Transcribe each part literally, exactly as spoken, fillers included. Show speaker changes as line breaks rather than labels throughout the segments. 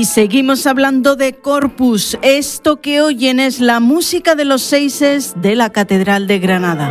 seguimos hablando de Corpus. Esto que oyen es la música de los seises de la Catedral de Granada.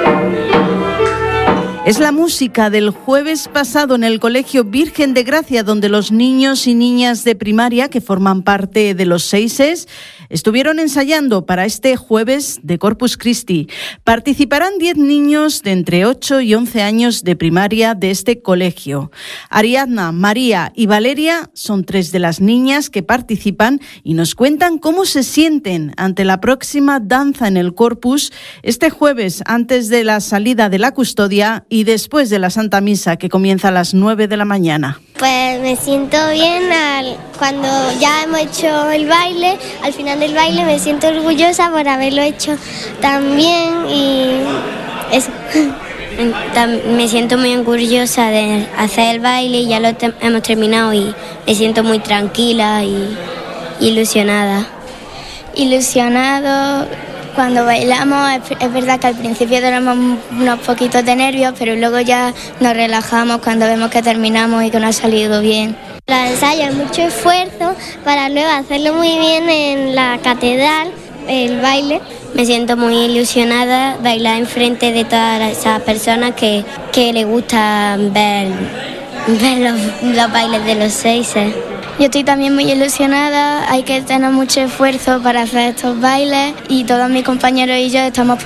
Es la música del jueves pasado en el Colegio Virgen de Gracia, donde los niños y niñas de primaria que forman parte de los seises estuvieron ensayando para este jueves de Corpus Christi. Participarán diez niños de entre ocho y once años de primaria de este colegio. Ariadna, María y Valeria son tres de las niñas que participan y nos cuentan cómo se sienten ante la próxima danza en el Corpus este jueves antes de la salida de la custodia y después de la Santa Misa, que comienza a las nueve de la mañana.
Pues me siento bien al, cuando ya hemos hecho el baile. Al final del baile me siento orgullosa por haberlo hecho tan bien y eso.
Me siento muy orgullosa de hacer el baile y ya lo te- hemos terminado y me siento muy tranquila y ilusionada.
Ilusionado. Cuando bailamos es, es verdad que al principio tenemos unos poquitos de nervios, pero luego ya nos relajamos cuando vemos que terminamos y que nos ha salido bien. Los ensayos, mucho esfuerzo para luego hacerlo muy bien en la catedral, el baile.
Me siento muy ilusionada bailar enfrente de todas esas personas que, que les gusta ver, ver los, los bailes de los seises.
Yo estoy también muy ilusionada, hay que tener mucho esfuerzo para hacer estos bailes y todos mis compañeros y yo estamos